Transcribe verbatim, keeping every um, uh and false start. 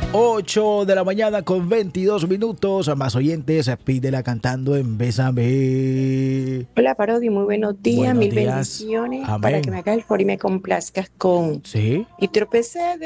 ocho de la mañana con veintidós minutos. Más oyentes, pídela cantando en Bésame. Hola Parodi, muy buenos días, Buenos mil días. bendiciones para que Amén. me hagas el favor y me complazcas con Sí. Y tropecé